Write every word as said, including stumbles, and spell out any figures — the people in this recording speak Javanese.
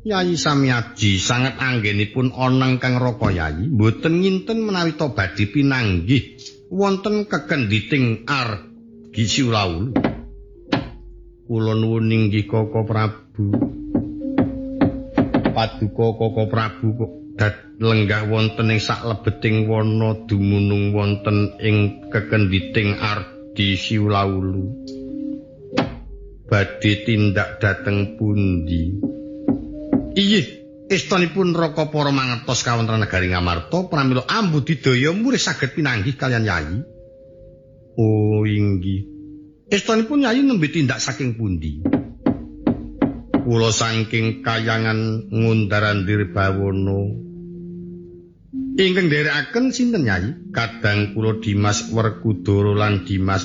Yayi Samyaji sanget anggenipun oneng kang Raka Yayi mboten nginten menawi to badhe pinanggih wonten kekenditing argi Siwulaulu. Kula nuwun inggih Kaka Prabu. Paduka Kaka Prabu kok dad lenggah wonten ing saklebeting wana dumunung wonten ing kekenditing argi Siwulaulu. Badhe tindak dhateng pundi? Inggih, estanipun Raka para mangertos kawontenan negari Ngamarta pramila Ambudidaya murih saged pinanggih kaliyan Yayi. Oh inggih. Estanipun Yayi nembe tindak saking pundi? Kula saking kayangan ngundarandir bawana. Ingkang nderekaken sinten Yayi? Kadang kula Dimas Werkudara lan Dimas